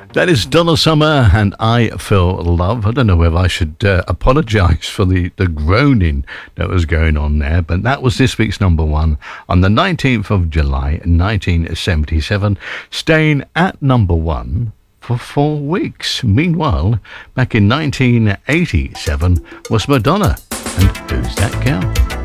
That is Donna Summer and I Feel Love. I don't know whether I should apologise for the groaning that was going on there, but that was this week's number one on the 19th of July 1977, staying at number one for 4 weeks. Meanwhile, back in 1987 was Madonna and Who's That Girl?